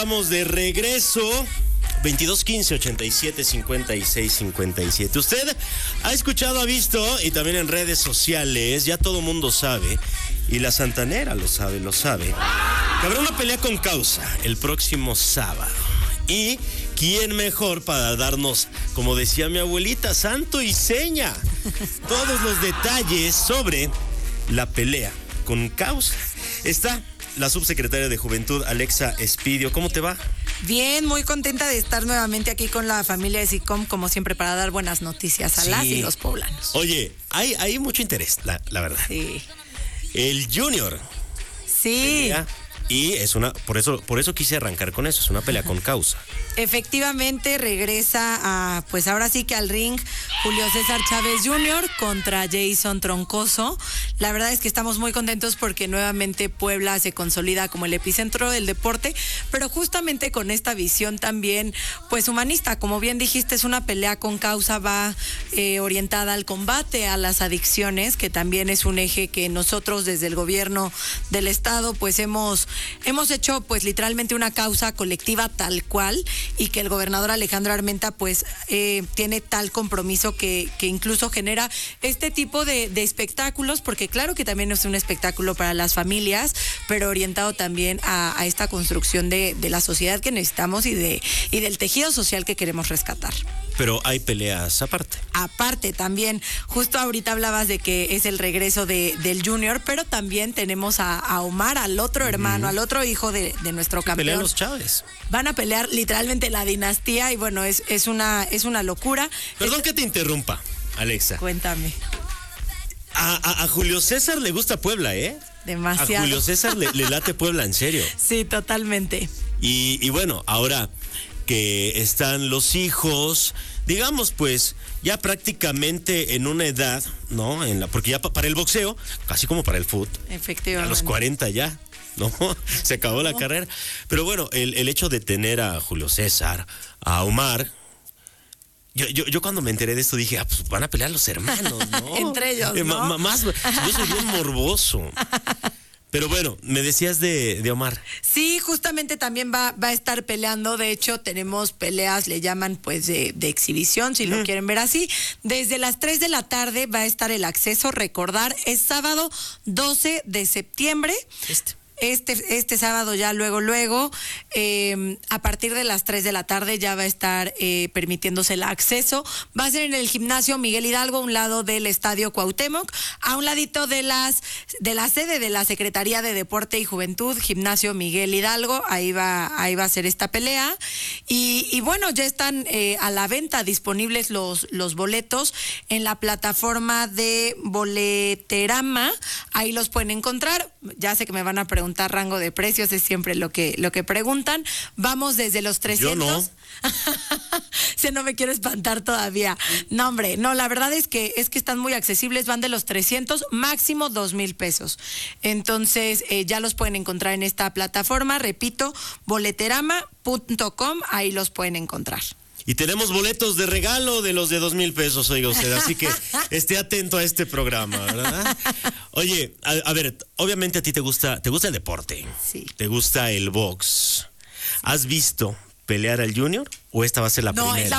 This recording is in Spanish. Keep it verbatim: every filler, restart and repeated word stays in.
Estamos de regreso. veintidós quince ochenta y siete cincuenta y seis cincuenta y siete. Usted ha escuchado, ha visto, y también en redes sociales, ya todo mundo sabe, y la santanera lo sabe, lo sabe, que habrá una pelea con causa el próximo sábado. Y quién mejor para darnos, como decía mi abuelita, santo y seña, todos los detalles sobre la pelea con causa. Está la subsecretaria de Juventud, Alexa Espidio. ¿Cómo te va? Bien, muy contenta de estar nuevamente aquí con la familia de SICOM, como siempre, para dar buenas noticias a sí. las y los poblanos. Oye, hay, hay mucho interés, la, la verdad. Sí. El Junior. Sí. Pelea, y es una, por eso, por eso quise arrancar con eso, es una pelea con causa. Efectivamente, regresa a, pues ahora sí que al ring, Julio César Chávez junior contra Jason Troncoso. La verdad es que estamos muy contentos porque nuevamente Puebla se consolida como el epicentro del deporte, pero justamente con esta visión también, pues humanista. Como bien dijiste, es una pelea con causa, va eh, orientada al combate a las adicciones, que también es un eje que nosotros desde el gobierno del estado, pues hemos, hemos hecho pues literalmente una causa colectiva tal cual, y que el gobernador Alejandro Armenta pues eh, tiene tal compromiso que, que incluso genera este tipo de, de espectáculos, porque claro que también es un espectáculo para las familias, pero orientado también a, a esta construcción de, de la sociedad que necesitamos y, de, y del tejido social que queremos rescatar. Pero hay peleas aparte. Aparte también, justo ahorita hablabas de que es el regreso de, del Junior, pero también tenemos a, a Omar, al otro hermano, mm. al otro hijo de, de nuestro campeón. Pelean los Chávez. Van a pelear literalmente la dinastía y bueno, es, es, una, es una locura. Perdón es... que te interrumpa, Alexa. Cuéntame. A, a, a Julio César le gusta Puebla, ¿eh? Demasiado. A Julio César le, le late Puebla, en serio. Sí, totalmente. Y, y bueno, ahora que están los hijos, digamos pues, ya prácticamente en una edad, ¿no? En la, porque ya para el boxeo, casi como para el fútbol. Efectivamente. A los cuarenta ya, ¿no? Se acabó la carrera. Pero bueno, el, el hecho de tener a Julio César, a Omar... Yo, yo, yo cuando me enteré de esto dije, ah, pues van a pelear los hermanos, ¿no? Entre ellos, eh, ¿no? ma, más, yo soy bien morboso. Pero bueno, me decías de, de Omar. Sí, justamente también va, va a estar peleando. De hecho, tenemos peleas, le llaman pues de, de exhibición, si mm. lo quieren ver así. Desde las tres de la tarde va a estar el acceso. Recordar, es sábado doce de septiembre. Este. Este, este sábado ya luego, luego, eh, a partir de las tres de la tarde ya va a estar eh, permitiéndose el acceso. Va a ser en el gimnasio Miguel Hidalgo, a un lado del Estadio Cuauhtémoc, a un ladito de las de la sede de la Secretaría de Deporte y Juventud, gimnasio Miguel Hidalgo. Ahí va, ahí va a ser esta pelea. Y, y bueno, ya están eh, a la venta disponibles los, los boletos en la plataforma de Boleterama. Ahí los pueden encontrar. Ya sé que me van a preguntar rango de precios, es siempre lo que lo que preguntan. Vamos desde los trescientos. Yo no. Si no me quiero espantar todavía. No, hombre, no, la verdad es que es que están muy accesibles, van de los trescientos, máximo dos mil pesos. Entonces, eh, ya los pueden encontrar en esta plataforma, repito, boleterama punto com, ahí los pueden encontrar. Y tenemos boletos de regalo de los de dos mil pesos, oiga usted, así que esté atento a este programa, ¿verdad? Oye, a, a ver, obviamente a ti te gusta, te gusta el deporte, sí. Te gusta el box. ¿Has visto pelear al Junior o esta va a ser la no, primera? Es la